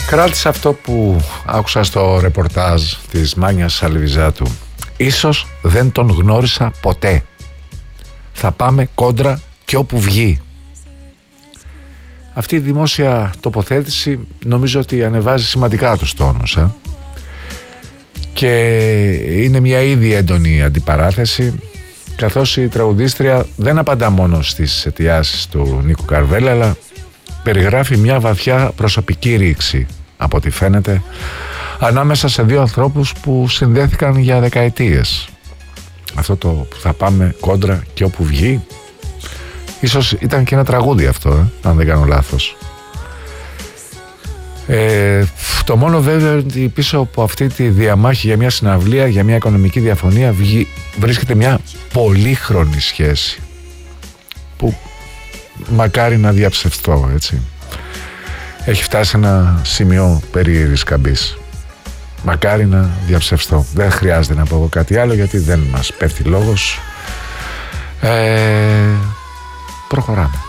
Κράτησα αυτό που άκουσα στο ρεπορτάζ της Μάνιας Σαλβιζάτου. Ίσως δεν τον γνώρισα ποτέ. Θα πάμε κόντρα και όπου βγει. Αυτή η δημόσια τοποθέτηση νομίζω ότι ανεβάζει σημαντικά τους τόνους. Και είναι μια ήδη έντονη αντιπαράθεση, καθώς η τραγουδίστρια δεν απαντά μόνο στις αιτιάσεις του Νίκου Καρβέλα, αλλά περιγράφει μια βαθιά προσωπική ρήξη, από ό,τι φαίνεται, ανάμεσα σε δύο ανθρώπους που συνδέθηκαν για δεκαετίες. Αυτό το που θα πάμε κόντρα και όπου βγει, ίσως ήταν και ένα τραγούδι αυτό, αν δεν κάνω λάθος. Το μόνο βέβαια ότι πίσω από αυτή τη διαμάχη για μια συναυλία, για μια οικονομική διαφωνία, βρίσκεται μια πολύχρονη σχέση που μακάρι να διαψευστώ, έτσι. Έχει φτάσει ένα σημείο περίεργης καμπής. Μακάρι να διαψευστώ. Δεν χρειάζεται να πω εγώ κάτι άλλο, γιατί δεν μας πέφτει λόγος. Προχωράμε.